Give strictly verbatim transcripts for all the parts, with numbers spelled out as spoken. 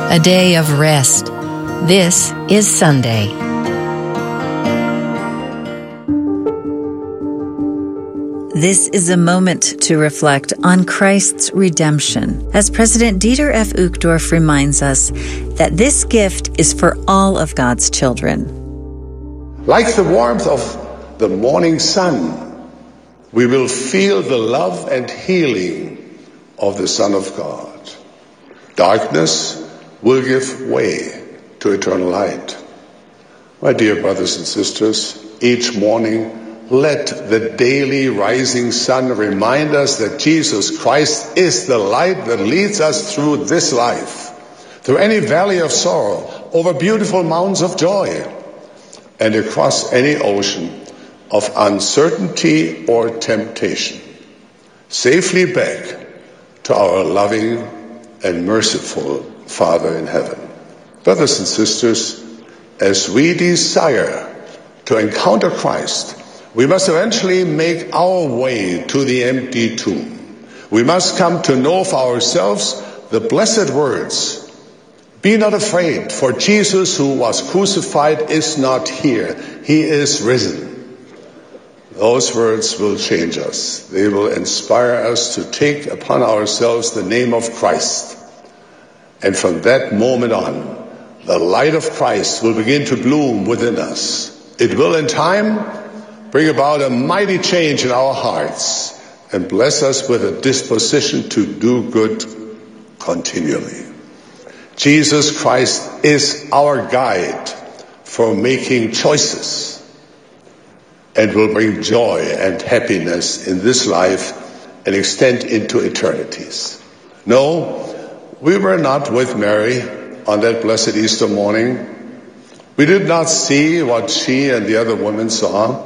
a day of rest. This is Sunday. This is a moment to reflect on Christ's redemption, as President Dieter F. Uchtdorf reminds us that this gift is for all of God's children. Like the warmth of the morning sun, we will feel the love and healing of the Son of God. Darkness will give way to eternal light. My dear brothers and sisters, each morning, let the daily rising sun remind us that Jesus Christ is the light that leads us through this life, through any valley of sorrow, over beautiful mountains of joy, and across any ocean of uncertainty or temptation, safely back to our loving and merciful Father in heaven. Brothers and sisters, as we desire to encounter Christ, we must eventually make our way to the empty tomb. We must come to know for ourselves the blessed words, "Be not afraid, for Jesus who was crucified is not here. He is risen." Those words will change us. They will inspire us to take upon ourselves the name of Christ. And from that moment on, the light of Christ will begin to bloom within us. It will in time bring about a mighty change in our hearts and bless us with a disposition to do good continually. Jesus Christ is our guide for making choices and will bring joy and happiness in this life and extend into eternities. No, we were not with Mary on that blessed Easter morning. We did not see what she and the other women saw.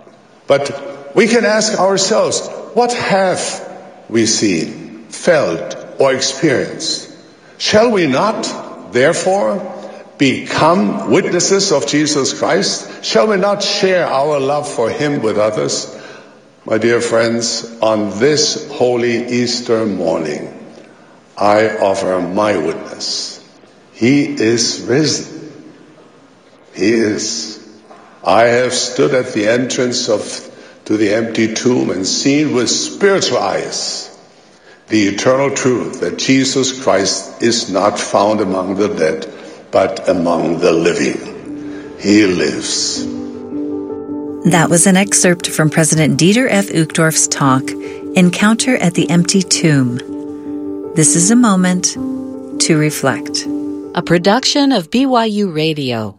But we can ask ourselves, what have we seen, felt, or experienced? Shall we not, therefore, become witnesses of Jesus Christ? Shall we not share our love for him with others? My dear friends, on this holy Easter morning, I offer my witness. He is risen. He is. I have stood at the entrance of to the empty tomb and seen with spiritual eyes the eternal truth that Jesus Christ is not found among the dead, but among the living. He lives. That was an excerpt from President Dieter F. Uchtdorf's talk, Encounter at the Empty Tomb. This is a moment to reflect. A production of B Y U Radio.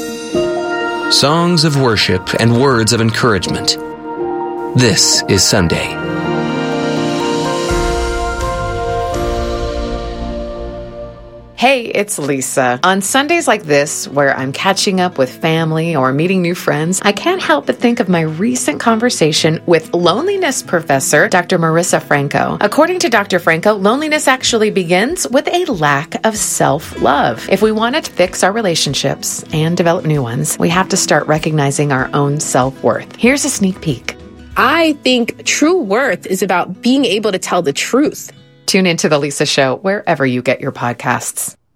Songs of worship and words of encouragement. This is Sunday. Hey, it's Lisa. On Sundays like this, where I'm catching up with family or meeting new friends, I can't help but think of my recent conversation with loneliness professor, Doctor Marissa Franco. According to Doctor Franco, loneliness actually begins with a lack of self-love. If we want to fix our relationships and develop new ones, we have to start recognizing our own self-worth. Here's a sneak peek. I think true worth is about being able to tell the truth. Tune into The Lisa Show wherever you get your podcasts.